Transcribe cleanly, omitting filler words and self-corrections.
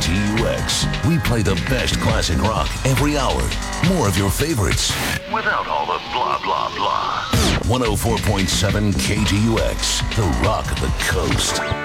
KGUX. We play the best classic rock every hour. More of your favorites without all the blah, blah, blah. 104.7 KGUX, the rock of the coast.